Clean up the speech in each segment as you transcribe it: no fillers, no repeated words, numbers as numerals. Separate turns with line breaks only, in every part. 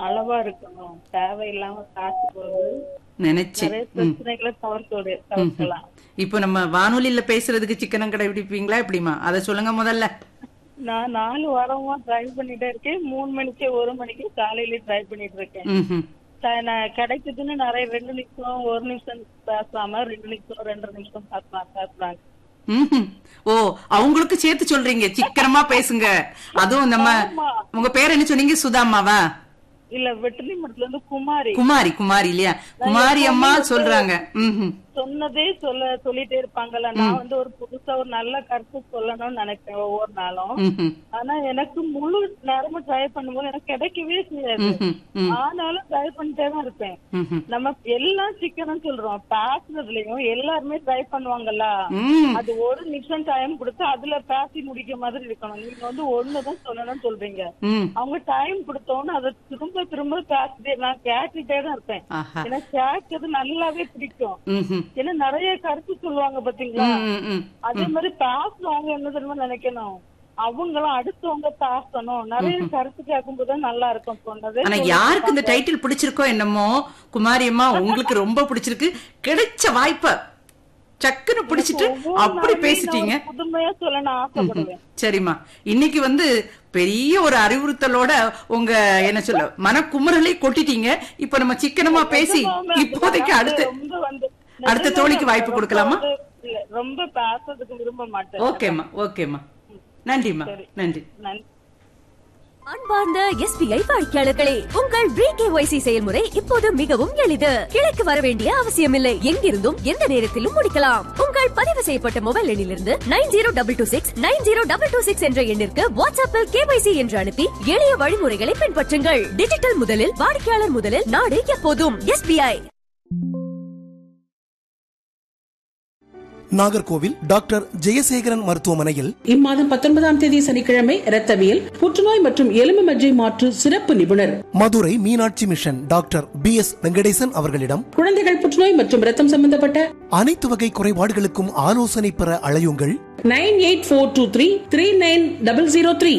அளவா இருக்கணும், தேவையில்லாம காசு போகுது,
நினைச்சேன்.
நிறைய பிரச்சனைகளை தவிர்க்கலாம்.
இப்போ நம்ம வானொலியில பேசுறதுக்கு சிக்கனம் கடைபிடிப்பீங்களா எப்படிமா, அத சொல்லுங்க முதல்ல.
நான் 4 வாரமா ட்ரை பண்ணிட்டே இருக்கேன். 3 மணிக்கு 1 மணிக்கு காலையில ட்ரை பண்ணிட்டு இருக்கேன். நான் கிடைச்சதுன்னு நிறைய 2 நிமிஷம் 1 நிமிஷம் பேசாம 2 நிமிஷம் 2.5 நிமிஷம் பேசுறாங்க.
ஓ, அவங்களுக்கு சேர்த்து சொல்றீங்க சிக்கனமா பேசுங்க. அதுவும் நம்ம உங்க பேர் என்ன சொன்னீங்க, சுதாமாவா?
இல்ல, வெற்றிலை மடத்துல இருந்து குமாரி.
குமாரி இல்லையா, குமாரி அம்மா சொல்றாங்க.
சொன்னதே சொல்லிட்டே இருப்பாங்கல்ல. நான் வந்து ஒரு புதுசா ஒரு நல்ல கருத்து சொல்லணும்னு நினைப்பேன் ஒவ்வொரு நாளும். ஆனா எனக்கு முழு நேரமும் ட்ரை பண்ணும்போது எனக்கு கிடைக்கவே செய்யாது. ஆனாலும் ட்ரை பண்ணிட்டே தான் இருப்பேன். நம்ம எல்லாம் சிக்கனம் சொல்றோம், பேசுறதுலயும் எல்லாருமே ட்ரை பண்ணுவாங்கல்ல. அது 1 நிமிஷம் டைம் கொடுத்து அதுல பேசி முடிக்க மாதிரி இருக்கணும். நீங்க வந்து ஒண்ணுதான் சொல்லணும்னு சொல்றீங்க, அவங்க டைம் கொடுத்தோன்னு அதை திரும்ப பேசிட்டே நான் கேட்டுட்டே தான் இருப்பேன். எனக்கு கேட்கறது நல்லாவே பிடிக்கும். ஏன்னா நிறைய கருத்து சொல்லுவாங்க பாத்தீங்களா, அதே மாதிரி பேசுறவங்க என்ன தெரியுமா நினைக்கணும், அவங்களும் அடுத்தவங்க பேசணும். நிறைய கருத்து கேட்கும் போது நல்லா இருக்கும் சொன்னது.
ஆனா யாருக்கு இந்த டைட்டில் பிடிச்சிருக்கோ என்னமோ, குமாரி அம்மா உங்களுக்கு ரொம்ப பிடிச்சிருக்கு. கிடைச்ச வாய்ப்ப சக்குன்னு பிடிச்சிட்டு அப்படி பேசிட்டீங்க.
புதுமையா சொல்ல நான் ஆசைப்படுவேன்.
சரிம்மா, இன்னைக்கு வந்து பெரிய ஒரு அறிவுறுத்தலோட உங்க என்ன சொல்ல மனக்குமுறலை கொட்டிட்டீங்க. இப்ப நம்ம சிக்கனமா பேசி இப்போதைக்கு அடுத்த தோழிக்கு வாய்ப்பு கொடுக்கலாமா?
ரொம்ப பேசுறதுக்கு விரும்ப மாட்டேன்.
ஓகேம்மா, நன்றிம்மா. நன்றி.
அன்பார்ந்த SBI வாடிக்கையாளர்களே, உங்கள் BKYC செயல்முறை இப்போது மிகவும் எளிது. கிளைக்கு வர வேண்டிய அவசியமில்லை, எங்கிருந்தும் எந்த நேரத்திலும் முடிக்கலாம். உங்கள் பதிவு செய்யப்பட்ட மொபைல் எண்ணிலிருந்து 9022690226 என்ற எண்ணிற்கு வாட்ஸ்அப்பில் KYC என்று அனுப்பி எளிய வழிமுறைகளை பின்பற்றுங்கள். டிஜிட்டல் முதலில், வாடிக்கையாளர் முதலில், நாடு எப்போதும் SBI.
நாகர்கோவில் டாக்டர் ஜெயசேகரன் மருத்துவமனையில்
இம்மாதம் 19ஆம் தேதி சனிக்கிழமை இரத்தவியல், புற்றுநோய் மற்றும் எலும்பு மஜ்ஜை மாற்று சிறப்பு நிபுணர்
Madurai Meenakshi mission doctor BS Venkatesan அவர்களிடம்
குழந்தைகள் புற்றுநோய் மற்றும் இரத்தம் சம்பந்தப்பட்ட
அனைத்து வகை குறைபாடுகளுக்கும் ஆலோசனை பெற அழையுங்கள்.
9842339003.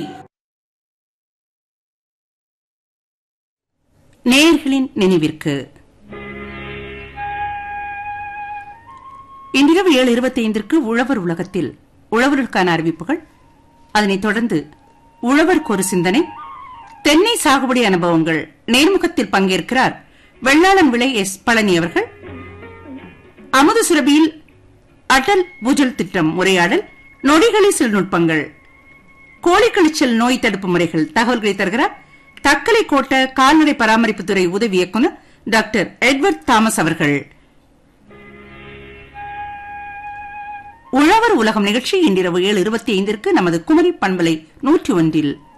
நேயர்களின் நினைவிற்கு இன்றிரவு 7:25 உழவர் உலகத்தில் உழவர்களுக்கான அறிவிப்புகள், அதனைத் தொடர்ந்து உழவருக்கு ஒரு சிந்தனை, தென்னை சாகுபடி அனுபவங்கள், நேர்முகத்தில் பங்கேற்கிறார் வெள்ளாளன் விளை S. பழனி அவர்கள். அமுது சுரபியில் அடல் பூஜல் திட்டம் உரையாடல், நொடிகளி சில நுட்பங்கள், கோழிக்கழிச்சல் நோய் தடுப்பு முறைகள் தகவல்களை தருகிறார் தக்கலை கோட்ட கால்நடை பராமரிப்புத்துறை உதவி இயக்குநர் டாக்டர் எட்வர்ட் தாமஸ் அவர்கள். உழவர் உலகம் நிகழ்ச்சி இன்றிரவு 7:25 நமது குமரி பண்பலை 101.